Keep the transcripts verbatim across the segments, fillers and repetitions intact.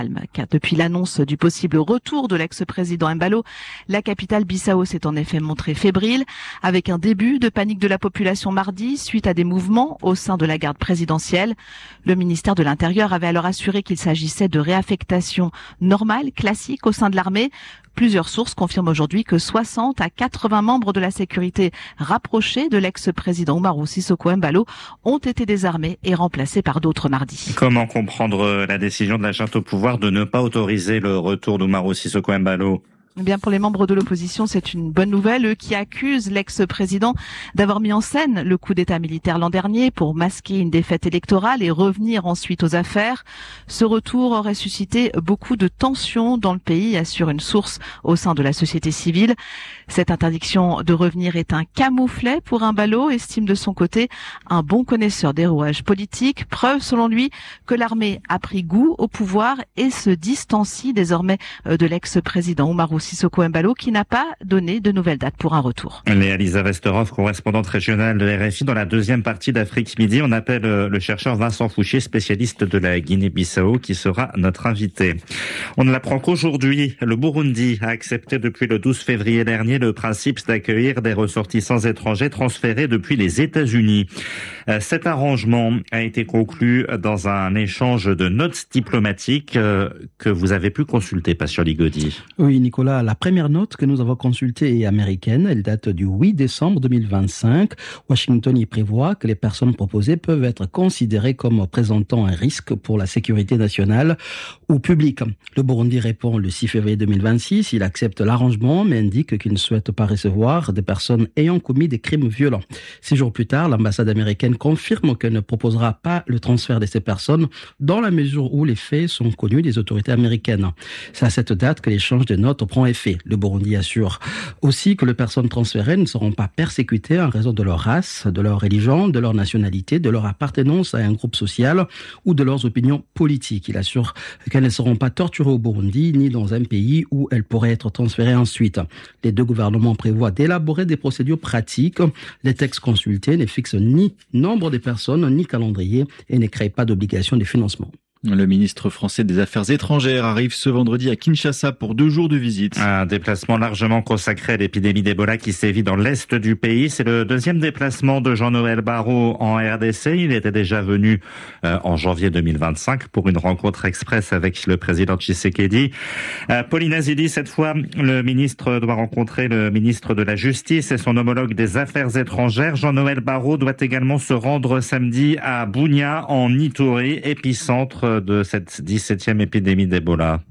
Car depuis l'annonce du possible retour de l'ex-président Embalo, la capitale Bissau s'est en effet montrée fébrile, avec un début de panique de la population mardi suite à des mouvements au sein de la garde présidentielle. Le ministère de l'Intérieur avait alors assuré qu'il s'agissait de réaffectation normale, classique au sein de l'armée. Plusieurs sources confirment aujourd'hui que soixante à quatre-vingts membres de la sécurité rapprochés de l'ex-président Umaru Sissoco Embalo ont été désarmés et remplacés par d'autres mardi. Comment comprendre la décision de la junte au pouvoir de ne pas autoriser le retour d'Umaru Sissoco Embalo ? Eh bien, pour les membres de l'opposition, c'est une bonne nouvelle. Eux qui accusent l'ex-président d'avoir mis en scène le coup d'État militaire l'an dernier pour masquer une défaite électorale et revenir ensuite aux affaires. Ce retour aurait suscité beaucoup de tensions dans le pays, assure une source au sein de la société civile. Cette interdiction de revenir est un camouflet pour Embalo, estime de son côté un bon connaisseur des rouages politiques. Preuve, selon lui, que l'armée a pris goût au pouvoir et se distancie désormais de l'ex-président Umaru Sissoco Embalo, qui n'a pas donné de nouvelles dates pour un retour. Léa Lisa Westerhoff, correspondante régionale de R F I dans la deuxième partie d'Afrique Midi. On appelle le chercheur Vincent Fouché, spécialiste de la Guinée-Bissau, qui sera notre invité. On apprend qu'aujourd'hui, le Burundi a accepté depuis le douze février dernier le principe d'accueillir des ressortissants étrangers transférés depuis les États-Unis. Cet arrangement a été conclu dans un échange de notes diplomatiques que vous avez pu consulter, Passion Ligodi. Oui, Nicolas. La première note que nous avons consultée est américaine. Elle date du huit décembre deux mille vingt-cinq. Washington y prévoit que les personnes proposées peuvent être considérées comme présentant un risque pour la sécurité nationale ou publique. Le Burundi répond le six février deux mille vingt-six. Il accepte l'arrangement, mais indique qu'il ne souhaite pas recevoir des personnes ayant commis des crimes violents. Six jours plus tard, l'ambassade américaine confirme qu'elle ne proposera pas le transfert de ces personnes dans la mesure où les faits sont connus des autorités américaines. C'est à cette date que l'échange de notes prend effet. Le Burundi assure aussi que les personnes transférées ne seront pas persécutées en raison de leur race, de leur religion, de leur nationalité, de leur appartenance à un groupe social ou de leurs opinions politiques. Il assure qu'elles ne seront pas torturées au Burundi ni dans un pays où elles pourraient être transférées ensuite. Les deux gouvernements prévoient d'élaborer des procédures pratiques. Les textes consultés ne fixent ni nombre de personnes ni calendrier et ne créent pas d'obligation de financement. Le ministre français des Affaires étrangères arrive ce vendredi à Kinshasa pour deux jours de visite. Un déplacement largement consacré à l'épidémie d'Ebola qui sévit dans l'est du pays. C'est le deuxième déplacement de Jean-Noël Barrot en R D C. Il était déjà venu euh, en janvier deux mille vingt-cinq pour une rencontre express avec le président Tshisekedi. Euh, Pauline Azili, cette fois, le ministre doit rencontrer le ministre de la Justice et son homologue des Affaires étrangères. Jean-Noël Barrot doit également se rendre samedi à Bunia, en Ituri, épicentre de cette dix-septième épidémie d'Ebola.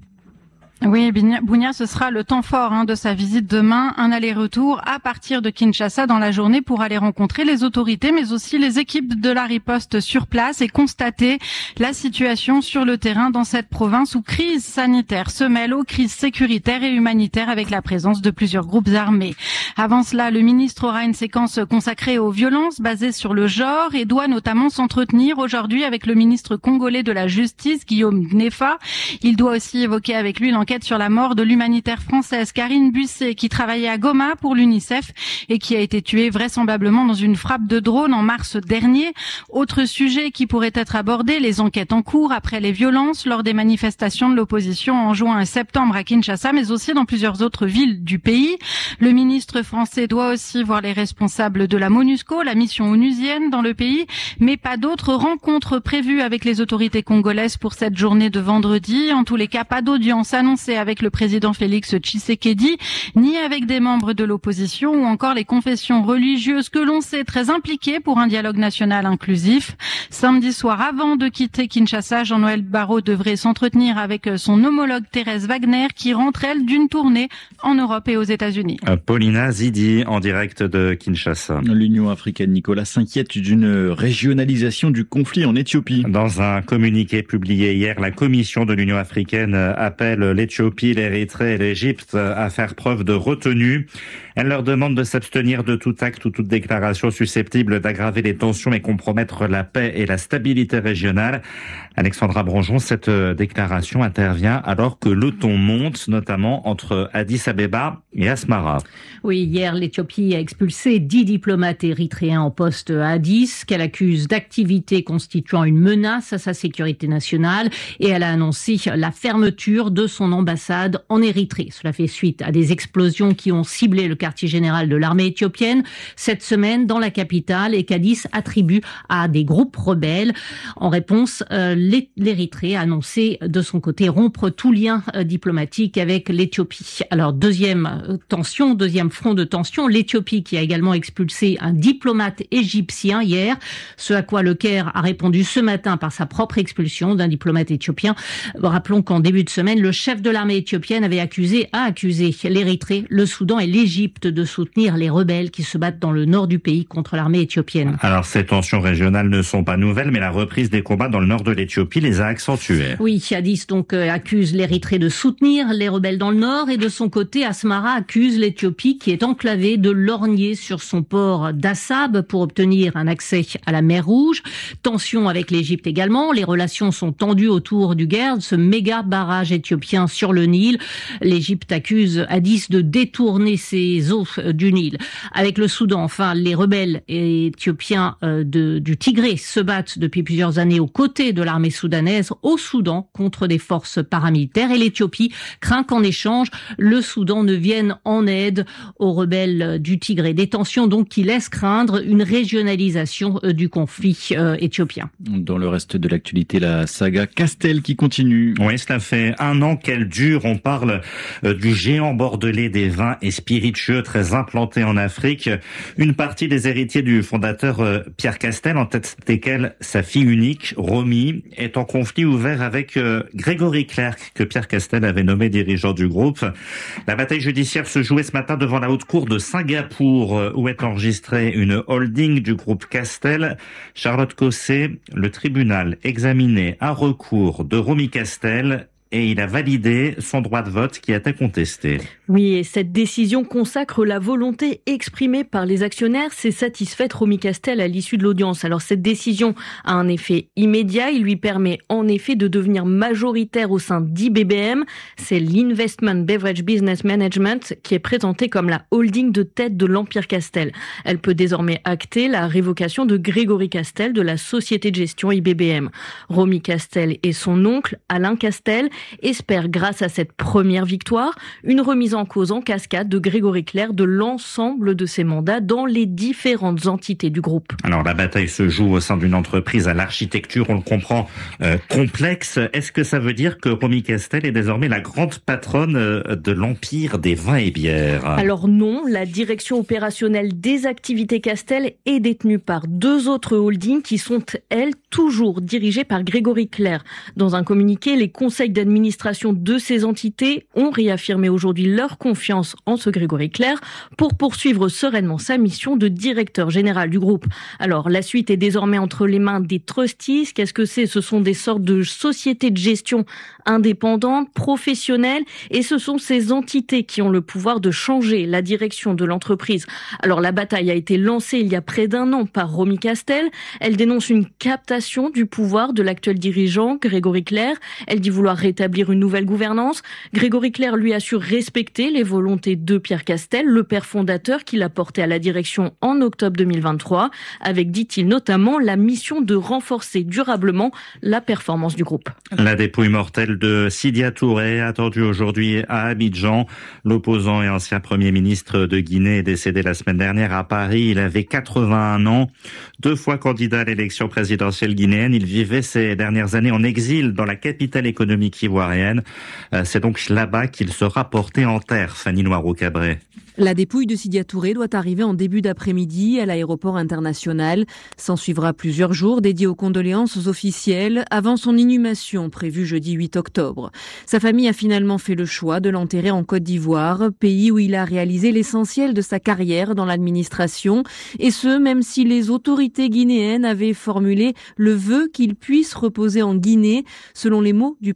Oui, Bunia, ce sera le temps fort hein, de sa visite demain. Un aller-retour à partir de Kinshasa dans la journée pour aller rencontrer les autorités, mais aussi les équipes de la riposte sur place et constater la situation sur le terrain dans cette province où crise sanitaire se mêle aux crises sécuritaires et humanitaires avec la présence de plusieurs groupes armés. Avant cela, le ministre aura une séquence consacrée aux violences basées sur le genre et doit notamment s'entretenir aujourd'hui avec le ministre congolais de la Justice, Guillaume Gnefa. Il doit aussi évoquer avec lui l'enquête sur la mort de l'humanitaire française Karine Busset, qui travaillait à Goma pour l'UNICEF et qui a été tuée vraisemblablement dans une frappe de drone en mars dernier. Autre sujet qui pourrait être abordé, les enquêtes en cours après les violences lors des manifestations de l'opposition en juin et septembre à Kinshasa, mais aussi dans plusieurs autres villes du pays. Le ministre français doit aussi voir les responsables de la MONUSCO, la mission onusienne dans le pays, mais pas d'autres rencontres prévues avec les autorités congolaises pour cette journée de vendredi. En tous les cas, pas d'audience annoncée avec le président Félix Tshisekedi, ni avec des membres de l'opposition ou encore les confessions religieuses que l'on sait très impliquées pour un dialogue national inclusif. Samedi soir, avant de quitter Kinshasa, Jean-Noël Barrot devrait s'entretenir avec son homologue Thérèse Wagner qui rentre, elle, d'une tournée en Europe et aux États-Unis. Paulina Zidi en direct de Kinshasa. L'Union africaine, Nicolas, s'inquiète d'une régionalisation du conflit en Éthiopie. Dans un communiqué publié hier, la Commission de l'Union africaine appelle l'Éthiopie l'Éthiopie, l'Érythrée et l'Égypte à faire preuve de retenue. Elle leur demande de s'abstenir de tout acte ou toute déclaration susceptible d'aggraver les tensions et compromettre la paix et la stabilité régionale. Alexandra Branjon, cette déclaration intervient alors que le ton monte, notamment entre Addis Abeba et Asmara. Oui, hier, l'Éthiopie a expulsé dix diplomates érythréens en poste à Addis, qu'elle accuse d'activités constituant une menace à sa sécurité nationale, et elle a annoncé la fermeture de son ambassade en Érythrée. Cela fait suite à des explosions qui ont ciblé le quartier général de l'armée éthiopienne cette semaine dans la capitale et qu'Addis attribue à des groupes rebelles. En réponse, euh, l'Érythrée a annoncé de son côté rompre tout lien euh, diplomatique avec l'Éthiopie. Alors deuxième euh, tension, deuxième front de tension, l'Éthiopie qui a également expulsé un diplomate égyptien hier, ce à quoi le Caire a répondu ce matin par sa propre expulsion d'un diplomate éthiopien. Rappelons qu'en début de semaine, le chef de l'armée éthiopienne avait accusé, a accusé l'Érythrée, le Soudan et l'Égypte de soutenir les rebelles qui se battent dans le nord du pays contre l'armée éthiopienne. Alors ces tensions régionales ne sont pas nouvelles, mais la reprise des combats dans le nord de l'Éthiopie les a accentuées. Oui, Addis donc euh, accuse l'Érythrée de soutenir les rebelles dans le nord et de son côté, Asmara accuse l'Éthiopie qui est enclavée de lorgner sur son port d'Assab pour obtenir un accès à la mer Rouge. Tension avec l'Égypte également, les relations sont tendues autour du Gerd, ce méga barrage éthiopien sur le Nil. L'Égypte accuse Addis de détourner ses eaux du Nil. Avec le Soudan, enfin, les rebelles éthiopiens euh, de, du Tigré se battent depuis plusieurs années aux côtés de l'armée soudanaise au Soudan contre des forces paramilitaires et l'Éthiopie craint qu'en échange, le Soudan ne vienne en aide aux rebelles du Tigré. Des tensions donc qui laissent craindre une régionalisation du conflit euh, éthiopien. Dans le reste de l'actualité, la saga Castel qui continue. Oui, cela fait un an qu'elle dure. On parle euh, du géant bordelais des vins et spiritueux très implanté en Afrique. Une partie des héritiers du fondateur euh, Pierre Castel, en tête desquels sa fille unique, Romy, est en conflit ouvert avec euh, Grégory Clerc, que Pierre Castel avait nommé dirigeant du groupe. La bataille judiciaire se jouait ce matin devant la haute cour de Singapour, euh, où est enregistrée une holding du groupe Castel. Charlotte Cossé, le tribunal examinait un recours de Romy Castel et il a validé son droit de vote qui était contesté. Oui, et cette décision consacre la volonté exprimée par les actionnaires. C'est satisfaite Romy Castel à l'issue de l'audience. Alors cette décision a un effet immédiat. Il lui permet en effet de devenir majoritaire au sein d'I B B M. C'est l'Investment Beverage Business Management qui est présenté comme la holding de tête de l'Empire Castel. Elle peut désormais acter la révocation de Grégory Castel de la société de gestion I B B M. Romy Castel et son oncle Alain Castel espèrent, grâce à cette première victoire, une remise en cause en cascade de Grégory Clerc de l'ensemble de ses mandats dans les différentes entités du groupe. Alors la bataille se joue au sein d'une entreprise à l'architecture, on le comprend, euh, complexe. Est-ce que ça veut dire que Romy Castel est désormais la grande patronne euh, de l'empire des vins et bières? Alors non, la direction opérationnelle des activités Castel est détenue par deux autres holdings qui sont, elles, toujours dirigées par Grégory Clerc. Dans un communiqué, les conseils d'administration L'administration de ces entités ont réaffirmé aujourd'hui leur confiance en ce Grégory Clerc pour poursuivre sereinement sa mission de directeur général du groupe. Alors, la suite est désormais entre les mains des trustees. Qu'est-ce que c'est? Ce sont des sortes de sociétés de gestion indépendantes, professionnelles, et ce sont ces entités qui ont le pouvoir de changer la direction de l'entreprise. Alors, la bataille a été lancée il y a près d'un an par Romy Castel. Elle dénonce une captation du pouvoir de l'actuel dirigeant, Grégory Clerc. Elle dit vouloir rétablir une nouvelle gouvernance. Grégory Clerc lui assure respecter les volontés de Pierre Castel, le père fondateur qui l'a porté à la direction en octobre deux mille vingt-trois, avec, dit-il, notamment la mission de renforcer durablement la performance du groupe. La dépouille mortelle de Sidya Touré, attendue aujourd'hui à Abidjan. L'opposant et ancien Premier ministre de Guinée est décédé la semaine dernière à Paris. Il avait quatre-vingt-un ans, deux fois candidat à l'élection présidentielle guinéenne. Il vivait ces dernières années en exil dans la capitale économique ivoirienne. C'est donc là-bas qu'il sera porté en terre, Fanny Noirot-Cabré. La dépouille de Sidya Touré doit arriver en début d'après-midi à l'aéroport international. S'en suivra plusieurs jours dédiés aux condoléances officielles avant son inhumation prévue jeudi huit octobre. Sa famille a finalement fait le choix de l'enterrer en Côte d'Ivoire, pays où il a réalisé l'essentiel de sa carrière dans l'administration, et ce, même si les autorités guinéennes avaient formulé le vœu qu'il puisse reposer en Guinée, selon les mots du Premier ministre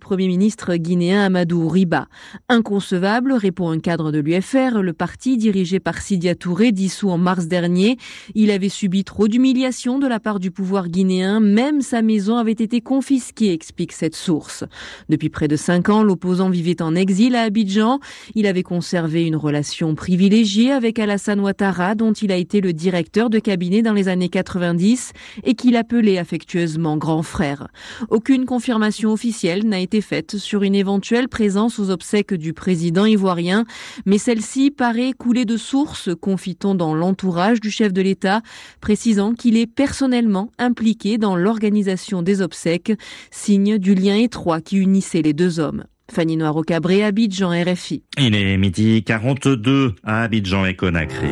ministre guinéen Amadou Riba. Inconcevable, répond un cadre de l'U F R, le parti dirigé par Sidia Touré, dissous en mars dernier. Il avait subi trop d'humiliations de la part du pouvoir guinéen, même sa maison avait été confisquée, explique cette source. Depuis près de cinq ans, l'opposant vivait en exil à Abidjan. Il avait conservé une relation privilégiée avec Alassane Ouattara, dont il a été le directeur de cabinet dans les années quatre-vingt-dix et qu'il appelait affectueusement grand frère. Aucune confirmation officielle n'a été faite sur une éventuelle présence aux obsèques du président ivoirien, mais celle-ci paraît couler de source, confie-t-on dans l'entourage du chef de l'État, précisant qu'il est personnellement impliqué dans l'organisation des obsèques, signe du lien étroit qui unissait les deux hommes. Fanny Noiro-Cabré, Abidjan, R F I. Il est midi quarante-deux à Abidjan et Conakry.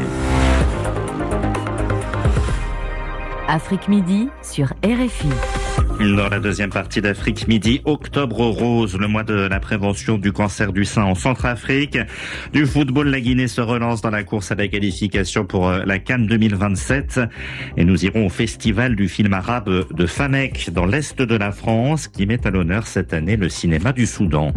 Afrique Midi sur R F I. Dans la deuxième partie d'Afrique Midi, Octobre Rose, le mois de la prévention du cancer du sein en Centrafrique. Du football, la Guinée se relance dans la course à la qualification pour la CAN deux mille vingt-sept. Et nous irons au festival du film arabe de Famek, dans l'est de la France, qui met à l'honneur cette année le cinéma du Soudan.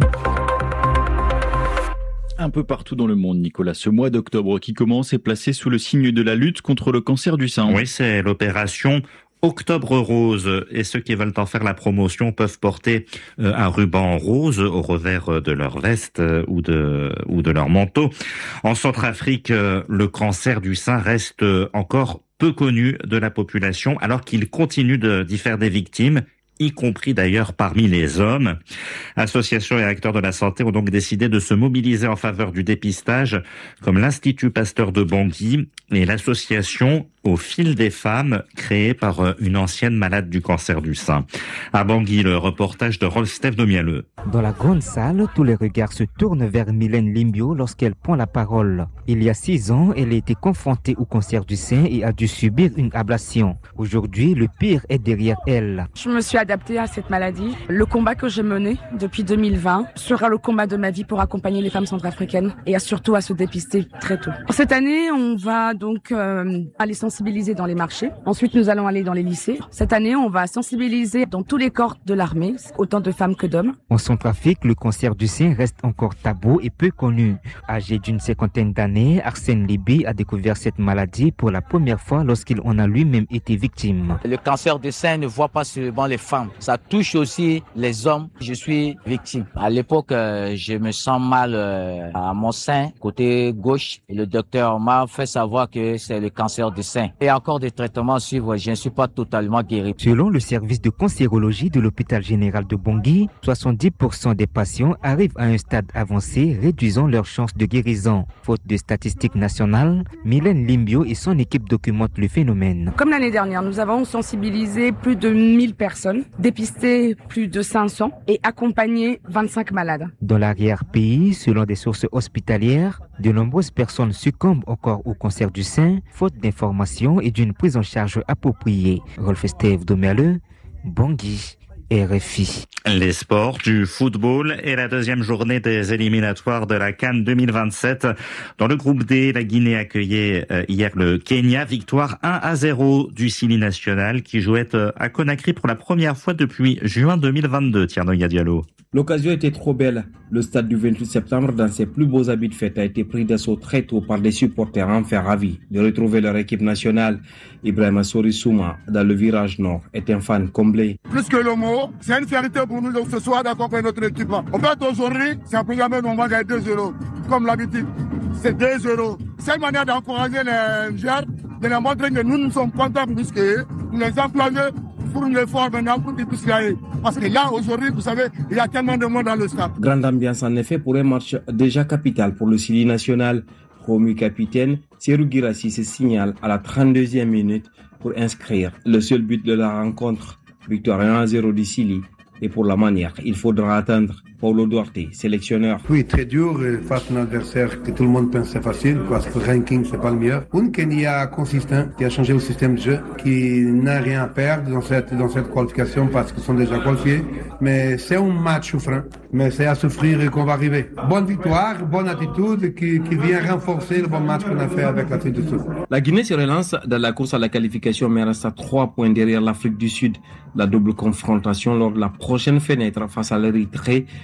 Un peu partout dans le monde, Nicolas. Ce mois d'octobre qui commence est placé sous le signe de la lutte contre le cancer du sein. Oui, c'est l'opération Octobre Rose, et ceux qui veulent en faire la promotion peuvent porter un ruban rose au revers de leur veste ou de ou de leur manteau. En Centrafrique, le cancer du sein reste encore peu connu de la population, alors qu'il continue de, d'y faire des victimes, y compris d'ailleurs parmi les hommes. Associations et acteurs de la santé ont donc décidé de se mobiliser en faveur du dépistage, comme l'Institut Pasteur de Bangui et l'association Au fil des femmes, créée par une ancienne malade du cancer du sein. À Bangui, le reportage de Rolf-Steph Domialeux. Dans la grande salle, tous les regards se tournent vers Mylène Limbio lorsqu'elle prend la parole. Il y a six ans, elle a été confrontée au cancer du sein et a dû subir une ablation. Aujourd'hui, le pire est derrière elle. Je me suis adaptée à cette maladie. Le combat que j'ai mené depuis deux mille vingt sera le combat de ma vie pour accompagner les femmes centrafricaines et surtout à se dépister très tôt. Cette année, on va donc euh, aller sensibiliser dans les marchés. Ensuite, nous allons aller dans les lycées. Cette année, on va sensibiliser dans tous les corps de l'armée, autant de femmes que d'hommes. En Centrafrique, le cancer du sein reste encore tabou et peu connu. Âgé d'une cinquantaine d'années, Arsène Libi a découvert cette maladie pour la première fois lorsqu'il en a lui-même été victime. Le cancer du sein ne voit pas seulement les femmes, ça touche aussi les hommes. Je suis victime. À l'époque, euh, je me sens mal euh, à mon sein, côté gauche, et le docteur m'a fait savoir que c'est le cancer du sein. Et encore des traitements à suivre, je ne suis pas totalement guéri. Selon le service de cancérologie de l'hôpital général de Bangui, soixante-dix pour cent des patients arrivent à un stade avancé, réduisant leurs chances de guérison. Faute de statistiques nationales, Mylène Limbio et son équipe documentent le phénomène. Comme l'année dernière, nous avons sensibilisé plus de mille personnes, dépisté plus de cinq cents et accompagné vingt-cinq malades. Dans l'arrière-pays, selon des sources hospitalières, de nombreuses personnes succombent encore au cancer du sein, faute d'informations et d'une prise en charge appropriée. Rolf-Steph Domialeux, Bangui, R F I. Les sports, du football et la deuxième journée des éliminatoires de la CAN deux mille vingt-sept. Dans le groupe D, la Guinée accueillait hier le Kenya. Victoire un à zéro du Sili national qui jouait à Conakry pour la première fois depuis juin deux mille vingt-deux. Tierno Diallo. L'occasion était trop belle. Le stade du vingt-huit septembre, dans ses plus beaux habits de fête, a été pris d'assaut très tôt par des supporters enfin ravis de retrouver leur équipe nationale. Ibrahima Sorissouma, dans le virage nord, est un fan comblé. Plus que le mot, c'est une fierté pour nous ce soir d'accompagner notre équipe. En fait, aujourd'hui, c'est un programme où on va gagner deux zéro, comme l'habitude. C'est deux zéro. C'est une manière d'encourager les joueurs, de leur montrer que nous, nous sommes contents puisque nous les encourageons pour une effort maintenant pour qu'ils puissent y aller. Parce que là, aujourd'hui, vous savez, il y a tellement de monde dans le stade. Grande ambiance en effet pour un match déjà capital pour le Sili national. Promu capitaine, Serhou Guirassy se signale à la trente-deuxième minute pour inscrire le seul but de la rencontre. Victoire un à zéro du Sili. Et pour la manière, il faudra attendre Paulo Duarte, sélectionneur. Oui, très dur face à un adversaire que tout le monde pense c'est facile, parce que le ranking c'est pas le meilleur. Un Kenya consistant, qui a changé le système de jeu, qui n'a rien à perdre dans cette, dans cette qualification parce qu'ils sont déjà qualifiés. Mais c'est un match souffrant, mais c'est à souffrir qu'on va arriver. Bonne victoire, bonne attitude qui, qui vient renforcer le bon match qu'on a fait avec l'Afrique du Sud. La Guinée se relance dans la course à la qualification, mais reste à trois points derrière l'Afrique du Sud. La double confrontation lors de la prochaine fenêtre face à l'Érythrée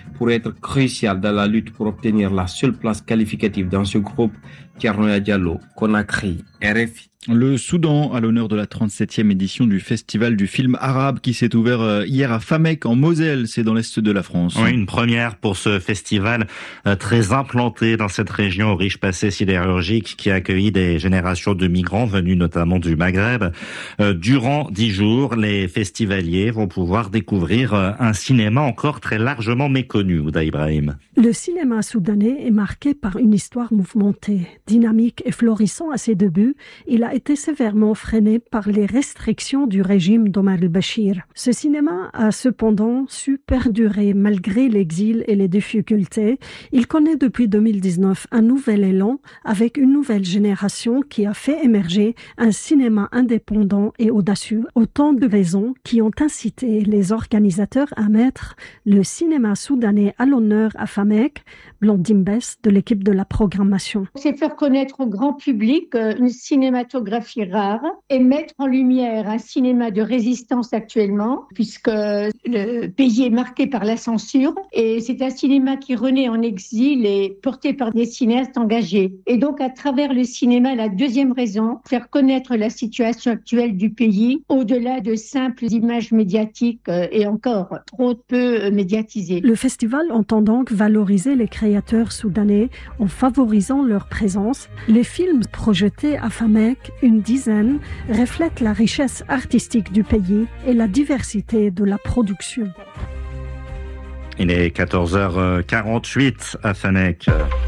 pourrait être crucial dans la lutte pour obtenir la seule place qualificative dans ce groupe. Thierno Diallo, Conakry, R F I. Le Soudan, à l'honneur de la trente-septième édition du Festival du film arabe qui s'est ouvert hier à Famec en Moselle, c'est dans l'est de la France. Oui, une première pour ce festival euh, très implanté dans cette région au riche passé sidérurgique qui a accueilli des générations de migrants venus notamment du Maghreb. Euh, durant dix jours, les festivaliers vont pouvoir découvrir euh, un cinéma encore très largement méconnu, Ouda Ibrahim. Le cinéma soudanais est marqué par une histoire mouvementée, dynamique et florissant à ses débuts. Il a été sévèrement freiné par les restrictions du régime d'Omar el-Bashir. Ce cinéma a cependant su perdurer malgré l'exil et les difficultés. Il connaît depuis deux mille dix-neuf un nouvel élan avec une nouvelle génération qui a fait émerger un cinéma indépendant et audacieux. Autant de raisons qui ont incité les organisateurs à mettre le cinéma soudanais à l'honneur à Famec. Blandine Bess de l'équipe de la programmation. C'est faire connaître au grand public une cinématographie rare et mettre en lumière un cinéma de résistance actuellement, puisque le pays est marqué par la censure et c'est un cinéma qui renaît en exil et porté par des cinéastes engagés. Et donc à travers le cinéma, la deuxième raison, faire connaître la situation actuelle du pays au-delà de simples images médiatiques et encore trop peu médiatisées. Le festival entend donc valoriser les créateurs soudanais en favorisant leur présence. Les films projetés à Famec, une dizaine, reflètent la richesse artistique du pays et la diversité de la production. Il est quatorze heures quarante-huit à Famec.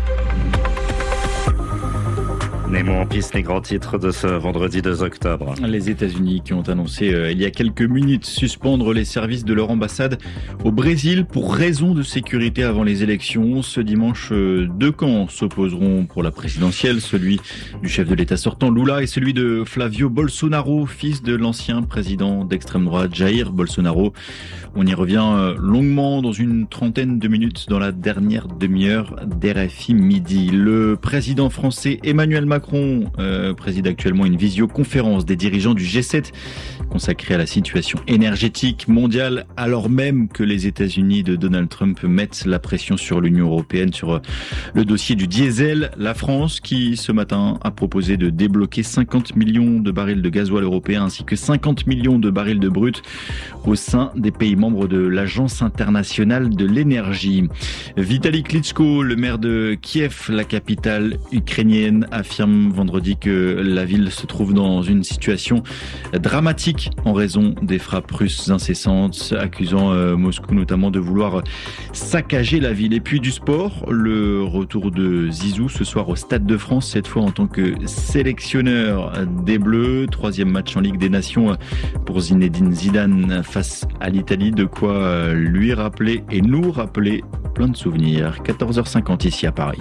Nemo en piste, les grands titres de ce vendredi deux octobre. Les États-Unis qui ont annoncé euh, il y a quelques minutes suspendre les services de leur ambassade au Brésil pour raison de sécurité avant les élections. Ce dimanche, euh, deux camps s'opposeront pour la présidentielle, celui du chef de l'État sortant Lula et celui de Flavio Bolsonaro, fils de l'ancien président d'extrême droite Jair Bolsonaro. On y revient euh, longuement dans une trentaine de minutes dans la dernière demi-heure d'R F I Midi. Le président français Emmanuel Macron Macron euh, préside actuellement une visioconférence des dirigeants du G sept consacrée à la situation énergétique mondiale, alors même que les États-Unis de Donald Trump mettent la pression sur l'Union européenne sur le dossier du diesel. La France qui, ce matin, a proposé de débloquer cinquante millions de barils de gasoil européen ainsi que cinquante millions de barils de brut au sein des pays membres de l'Agence internationale de l'énergie. Vitali Klitschko, le maire de Kiev, la capitale ukrainienne, affirme vendredi que la ville se trouve dans une situation dramatique en raison des frappes russes incessantes, accusant euh, Moscou notamment de vouloir saccager la ville. Et puis du sport, le retour de Zizou ce soir au Stade de France, cette fois en tant que sélectionneur des Bleus. Troisième match en Ligue des Nations pour Zinedine Zidane face à l'Italie, de quoi lui rappeler et nous rappeler plein de souvenirs. quatorze heures cinquante ici à Paris.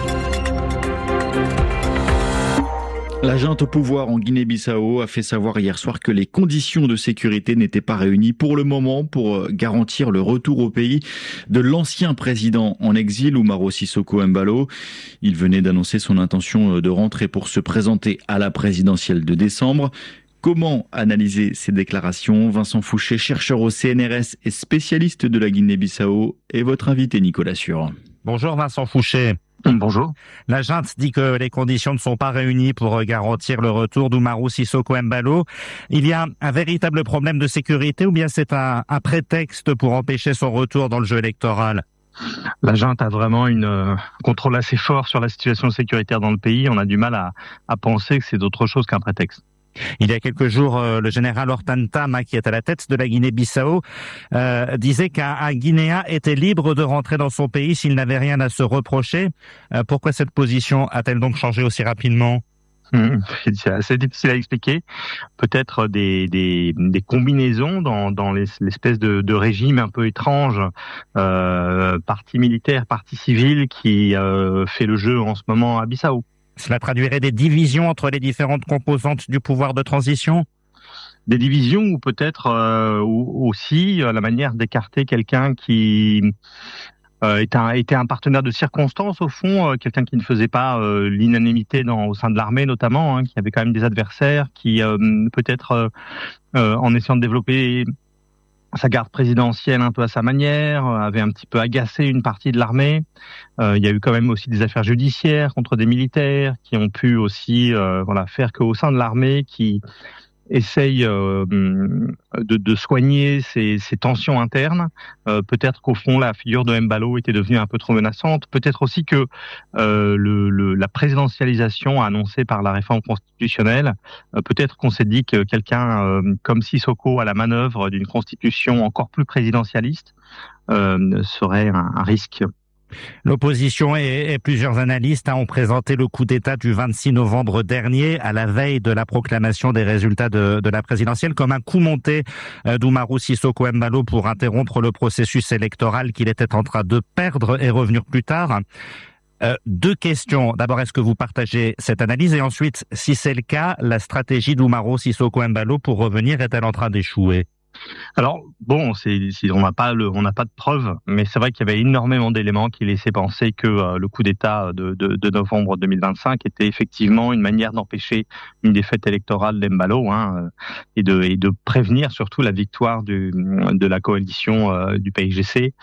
La junte au pouvoir en Guinée-Bissau a fait savoir hier soir que les conditions de sécurité n'étaient pas réunies pour le moment pour garantir le retour au pays de l'ancien président en exil, Umaro Sissoco Embalo. Il venait d'annoncer son intention de rentrer pour se présenter à la présidentielle de décembre. Comment analyser ces déclarations ? Vincent Fouché, chercheur au C N R S et spécialiste de la Guinée-Bissau, est votre invité Nicolas Sur. Bonjour Vincent Fouché. Bonjour. La junte dit que les conditions ne sont pas réunies pour garantir le retour d'Umaro Sissoco Embalo. Il y a un véritable problème de sécurité ou bien c'est un, un prétexte pour empêcher son retour dans le jeu électoral ? La junte a vraiment une euh, contrôle assez fort sur la situation sécuritaire dans le pays. On a du mal à, à penser que c'est autre chose qu'un prétexte. Il y a quelques jours, euh, le général Hortan Tama, qui est à la tête de la Guinée-Bissau, euh, disait qu'un un Guinéen était libre de rentrer dans son pays s'il n'avait rien à se reprocher. Euh, pourquoi cette position a-t-elle donc changé aussi rapidement ? Mmh, c'est assez difficile à expliquer. Peut-être des, des, des combinaisons dans, dans les, l'espèce de, de régime un peu étrange, euh, parti militaire, parti civil, qui euh, fait le jeu en ce moment à Bissau. Cela traduirait des divisions entre les différentes composantes du pouvoir de transition ? Des divisions ou peut-être euh, ou, aussi euh, la manière d'écarter quelqu'un qui euh, était, un, était un partenaire de circonstance au fond, euh, quelqu'un qui ne faisait pas euh, l'unanimité dans, au sein de l'armée notamment, hein, qui avait quand même des adversaires, qui euh, peut-être euh, euh, en essayant de développer sa garde présidentielle un peu à sa manière, avait un petit peu agacé une partie de l'armée. Euh, il y a eu quand même aussi des affaires judiciaires contre des militaires qui ont pu aussi euh, voilà, faire qu'au sein de l'armée, qui essaye euh, de, de soigner ces, ces tensions internes. Euh, peut-être qu'au fond, la figure de Embalo était devenue un peu trop menaçante. Peut-être aussi que euh, le, le, la présidentialisation annoncée par la réforme constitutionnelle, euh, peut-être qu'on s'est dit que quelqu'un euh, comme Sissoko à la manœuvre d'une constitution encore plus présidentialiste euh, serait un, un risque. L'opposition et, et plusieurs analystes hein, ont présenté le coup d'État du vingt-six novembre dernier, à la veille de la proclamation des résultats de, de la présidentielle, comme un coup monté euh, d'Oumarou Sissoko Embalo pour interrompre le processus électoral qu'il était en train de perdre et revenir plus tard. Euh, deux questions. D'abord, est-ce que vous partagez cette analyse? Et ensuite, si c'est le cas, la stratégie d'Oumarou Sissoko Embalo pour revenir est-elle en train d'échouer? Alors bon, c'est, c'est, on n'a pas le, on n'a pas de preuves, mais c'est vrai qu'il y avait énormément d'éléments qui laissaient penser que euh, le coup d'État de, de, de novembre deux mille vingt-cinq était effectivement une manière d'empêcher une défaite électorale d'Embalo, hein, et de et de prévenir surtout la victoire du, de la coalition euh, du P I G C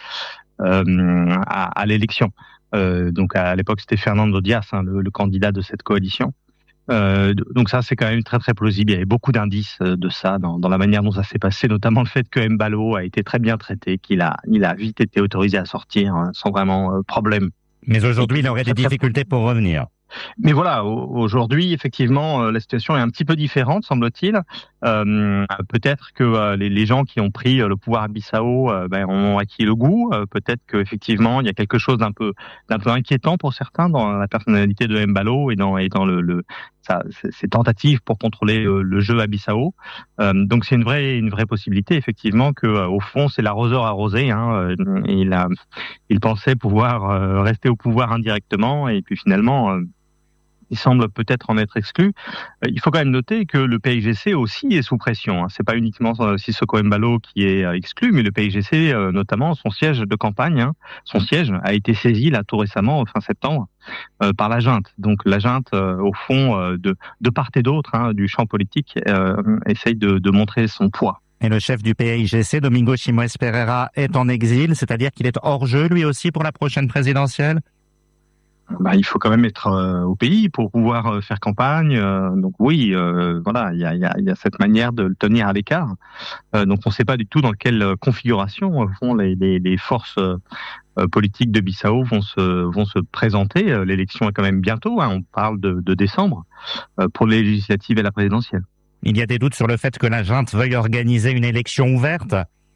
euh, à, à l'élection. Euh, donc à l'époque c'était Fernando Dias, hein, le, le candidat de cette coalition. Euh, donc ça, c'est quand même très très plausible. Il y avait beaucoup d'indices de ça dans, dans la manière dont ça s'est passé, notamment le fait que Embalo a été très bien traité, qu'il a, il a vite été autorisé à sortir hein, sans vraiment euh, problème. Mais aujourd'hui, il aurait des difficultés pour revenir. Mais voilà, aujourd'hui, effectivement, la situation est un petit peu différente, semble-t-il. Euh, peut-être que euh, les, les gens qui ont pris le pouvoir à Bissau euh, ben, ont acquis le goût. Euh, peut-être qu'effectivement, il y a quelque chose d'un peu, d'un peu inquiétant pour certains dans la personnalité de Embalo et dans, et dans le, le ça, ces tentatives pour contrôler le, le jeu à Bissau. Euh, donc c'est une vraie, une vraie possibilité, effectivement, que euh, au fond, c'est l'arroseur arrosé. Hein, euh, et il, a, il pensait pouvoir euh, rester au pouvoir indirectement, et puis finalement. Euh, Il semble peut-être en être exclu. Il faut quand même noter que le P I G C aussi est sous pression. C'est pas uniquement Sissoko Embalo qui est exclu, mais le P I G C, notamment son siège de campagne, son siège a été saisi là tout récemment, fin septembre, par la junte. Donc la junte, au fond, de, de part et d'autre hein, du champ politique, euh, essaye de, de montrer son poids. Et le chef du P I G C, Domingo Chimoes Pereira, est en exil, c'est-à-dire qu'il est hors jeu lui aussi pour la prochaine présidentielle? Bah, il faut quand même être euh, au pays pour pouvoir euh, faire campagne. Euh, donc oui, euh, voilà, il y a, y, a, y a cette manière de le tenir à l'écart. Euh, donc on ne sait pas du tout dans quelle configuration euh, vont les, les, les forces euh, politiques de Bissau vont se vont se présenter. Euh, l'élection est quand même bientôt. Hein, on parle de, de décembre euh, pour les législatives et la présidentielle. Il y a des doutes sur le fait que la junte veuille organiser une élection ouverte.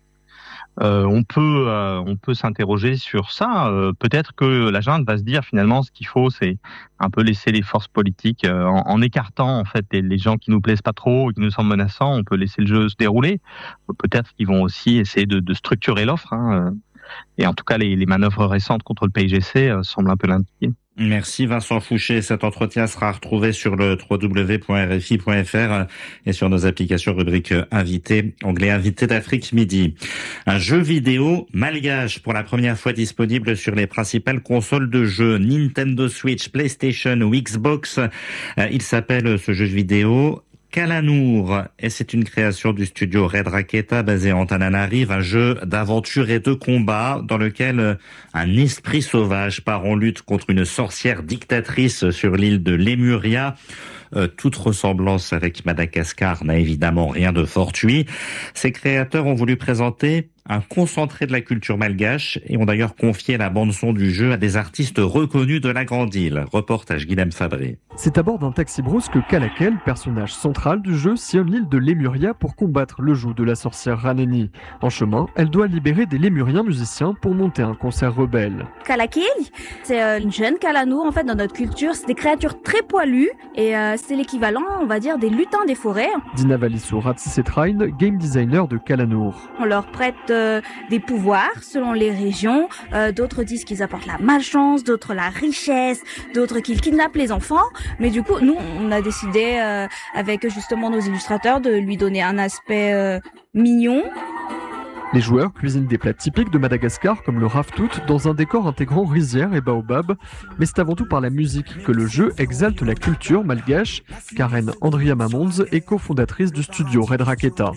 Euh, on peut euh, on peut s'interroger sur ça. Euh, peut-être que la junte va se dire finalement ce qu'il faut, c'est un peu laisser les forces politiques euh, en, en écartant en fait les, les gens qui nous plaisent pas trop et qui nous semblent menaçants. On peut laisser le jeu se dérouler. Peut-être qu'ils vont aussi essayer de, de structurer l'offre. Hein, et en tout cas, les, les manœuvres récentes contre le P I G C euh, semblent un peu l'indiquer. Merci Vincent Fouché. Cet entretien sera retrouvé sur le w w w point r f i point f r et sur nos applications rubrique invité, onglet invité d'Afrique Midi. Un jeu vidéo malgache pour la première fois disponible sur les principales consoles de jeux Nintendo Switch, PlayStation ou Xbox. Il s'appelle ce jeu vidéo Kalanour, et c'est une création du studio Red Raketa basé en Antananarive, un jeu d'aventure et de combat dans lequel un esprit sauvage part en lutte contre une sorcière dictatrice sur l'île de Lemuria. Euh, toute ressemblance avec Madagascar n'a évidemment rien de fortuit. Ses créateurs ont voulu présenter un concentré de la culture malgache et ont d'ailleurs confié la bande-son du jeu à des artistes reconnus de la Grande Île. Reportage Guilhem Fabré. C'est à bord d'un taxi brousse que Kalakel, personnage central du jeu, sillonne l'île de Lemuria pour combattre le joug de la sorcière Raneni. En chemin, elle doit libérer des Lémuriens musiciens pour monter un concert rebelle. Kalakel, c'est une jeune Kalanour en fait dans notre culture. C'est des créatures très poilues et euh, c'est l'équivalent, on va dire, des lutins des forêts. Dina Valisso Ratsisetrain, game designer de Kalanour. On leur prête euh, des pouvoirs selon les régions. Euh, d'autres disent qu'ils apportent la malchance, d'autres la richesse, d'autres qu'ils kidnappent les enfants. Mais du coup, nous, on a décidé, euh, avec justement nos illustrateurs, de lui donner un aspect euh, mignon. Les joueurs cuisinent des plats typiques de Madagascar comme le raftout dans un décor intégrant rizière et baobab. Mais c'est avant tout par la musique que le jeu exalte la culture malgache. Karen Andria Mamonds est cofondatrice du studio Red Raketa.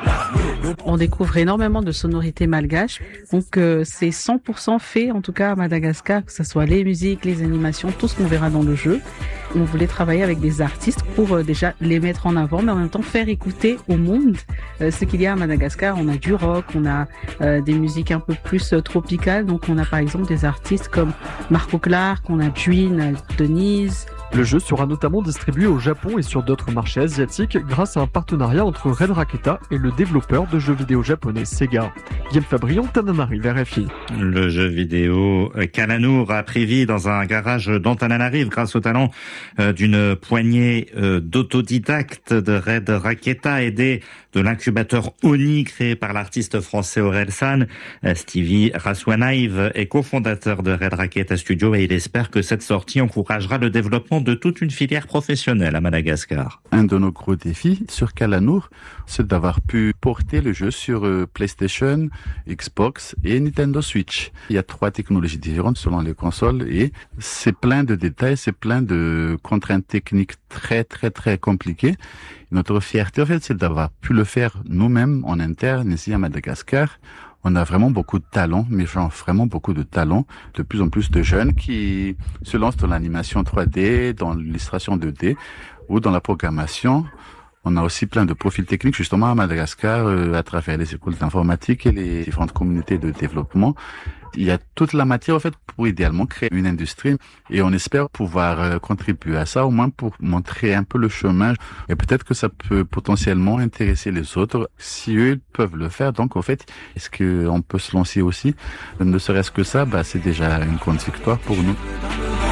On découvre énormément de sonorités malgaches, donc euh, c'est cent pour cent fait, en tout cas à Madagascar, que ce soit les musiques, les animations, tout ce qu'on verra dans le jeu. On voulait travailler avec des artistes pour euh, déjà les mettre en avant, mais en même temps faire écouter au monde euh, ce qu'il y a à Madagascar. On a du rock, on a euh, des musiques un peu plus euh, tropicales, donc on a par exemple des artistes comme Marco Clark, on a Juin, Denise. Le jeu sera notamment distribué au Japon et sur d'autres marchés asiatiques grâce à un partenariat entre Red Raketa et le développeur de jeux vidéo japonais Sega. Guillaume Fabrion, Tananarive, R F I. Le jeu vidéo Kalanour a pris vie dans un garage d'Antananarive grâce au talent d'une poignée d'autodidactes de Red Raketa aidés de l'incubateur Oni créé par l'artiste français Orelsan. Stevie Raswanaïv est cofondateur de Red Raketa Studio et il espère que cette sortie encouragera le développement de toute une filière professionnelle à Madagascar. Un de nos gros défis sur Kalanour, c'est d'avoir pu porter le jeu sur PlayStation, Xbox et Nintendo Switch. Il y a trois technologies différentes selon les consoles et c'est plein de détails, c'est plein de contraintes techniques très très très compliquées. Notre fierté, en fait, c'est d'avoir pu le faire nous-mêmes en interne ici à Madagascar. On a vraiment beaucoup de talent, mais genre vraiment beaucoup de talent. De plus en plus de jeunes qui se lancent dans l'animation trois D, dans l'illustration deux D ou dans la programmation. On a aussi plein de profils techniques justement à Madagascar euh, à travers les écoles d'informatique et les différentes communautés de développement. Il y a toute la matière en fait pour idéalement créer une industrie et on espère pouvoir euh, contribuer à ça au moins pour montrer un peu le chemin et peut-être que ça peut potentiellement intéresser les autres si eux peuvent le faire. Donc en fait, est-ce que on peut se lancer aussi? Ne serait-ce que ça, bah c'est déjà une grande victoire pour nous.